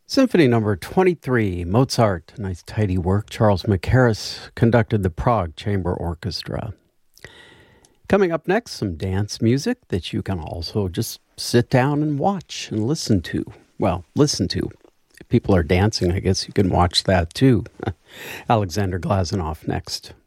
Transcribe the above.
Symphony number 23, Mozart, nice tidy work. Charles Mackerras conducted the Prague Chamber Orchestra. Coming up next, some dance music that you can also just sit down and watch and listen to. Well, listen to. If people are dancing, I guess you can watch that too. Alexander Glazunov next.